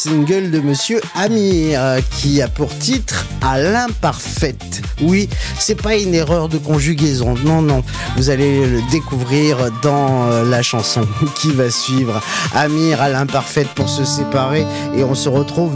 Single de Monsieur Amir qui a pour titre À l'imparfaite. Oui, c'est pas une erreur de conjugaison. Non, vous allez le découvrir dans la chanson qui va suivre. Amir à l'imparfaite pour se séparer et on se retrouve